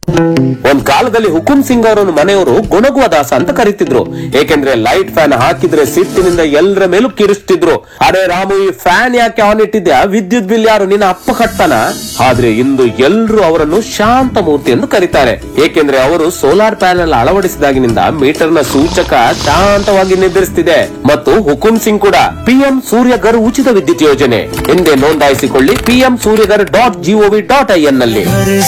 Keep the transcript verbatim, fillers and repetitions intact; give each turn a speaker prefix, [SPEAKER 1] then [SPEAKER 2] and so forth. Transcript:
[SPEAKER 1] ಒಂದ್ ಕಾಲದಲ್ಲಿ ಹುಕುಂ ಸಿಂಗ್ ಅವರನ್ನು ಮನೆಯವರು ಗುಣಗುವ ದಾಸ ಅಂತ ಕರೀತಿದ್ರು. ಏಕೆಂದ್ರೆ ಲೈಟ್ ಫ್ಯಾನ್ ಹಾಕಿದ್ರೆ ಸಿಟ್ಟಿನಿಂದ ಎಲ್ಲರ ಮೇಲೂ ಕಿರಿಸ್ತಿದ್ರು. ಅರೆ ರಾಮು, ಈ ಫ್ಯಾನ್ ಯಾಕೆ ಆನ್ ಇಟ್ಟಿದ್ಯಾ? ವಿದ್ಯುತ್ ಬಿಲ್ ಯಾರು ನಿನ್ನ ಅಪ್ಪ ಕಟ್ತಾನ? ಆದ್ರೆ ಇಂದು ಎಲ್ರು ಅವರನ್ನು ಶಾಂತ ಮೂರ್ತಿ ಎಂದು ಕರೀತಾರೆ. ಏಕೆಂದ್ರೆ ಅವರು ಸೋಲಾರ್ ಪ್ಯಾನೆಲ್ ಅಳವಡಿಸಿದಾಗಿನಿಂದ ಮೀಟರ್ ನ ಸೂಚಕ ಶಾಂತವಾಗಿ ನಿರ್ಧರಿಸುತ್ತಿದೆ. ಮತ್ತು ಹುಕುಂ ಸಿಂಗ್ ಕೂಡ ಪಿಎಂ ಸೂರ್ಯಗರ್ ಉಚಿತ ವಿದ್ಯುತ್ ಯೋಜನೆ ಎಂದೇ ನೋಂದಾಯಿಸಿಕೊಳ್ಳಿ PM Surya Ghar dot gov dot I N ನಲ್ಲಿ.